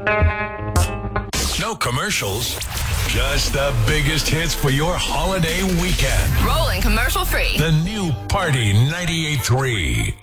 No commercials. Just the biggest hits for your holiday weekend. Rolling commercial free. The new Party 98.3.